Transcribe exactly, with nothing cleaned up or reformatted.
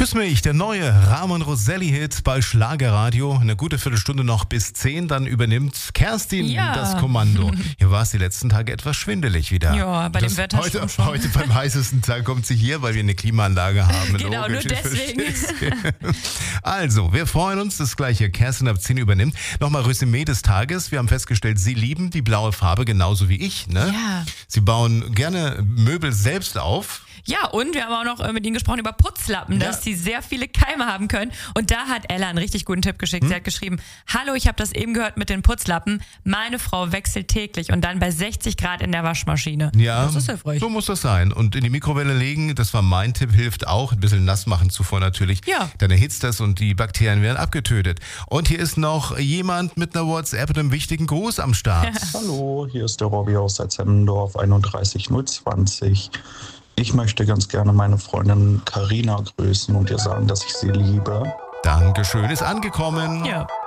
Küss mich, der neue Ramon Roselli-Hit bei Schlagerradio. Eine gute Viertelstunde noch bis zehn, dann übernimmt Kerstin Ja. das Kommando. Hier war es die letzten Tage etwas schwindelig wieder. Ja, bei Das dem Wetter heute, schon schon. heute beim heißesten Tag kommt sie hier, weil wir eine Klimaanlage haben. Genau, Logisch, nur deswegen. Also, wir freuen uns, das gleiche Kerstin ab zehn übernimmt. Nochmal Resümee des Tages. Wir haben festgestellt, Sie lieben die blaue Farbe genauso wie ich. Ne? Ja. Sie bauen gerne Möbel selbst auf. Ja, und wir haben auch noch äh, mit Ihnen gesprochen über Putzlappen, Ja. dass die sehr viele Keime haben können. Und da hat Ella einen richtig guten Tipp geschickt. Hm? Sie hat geschrieben, hallo, ich habe das eben gehört mit den Putzlappen. Meine Frau wechselt täglich und dann bei sechzig Grad in der Waschmaschine. Ja, Das ist hilfreich. so muss das sein. Und in die Mikrowelle legen, das war mein Tipp, hilft auch. Ein bisschen nass machen zuvor natürlich. Ja. Dann erhitzt das und die Bakterien werden abgetötet. Und hier ist noch jemand mit einer WhatsApp und einem wichtigen Gruß am Start. Hallo, hier ist der Robby aus Salzhemmendorf, einunddreißig null zwanzig. Ich möchte ganz gerne meine Freundin Carina grüßen und ihr sagen, dass ich sie liebe. Dankeschön, ist angekommen. Ja.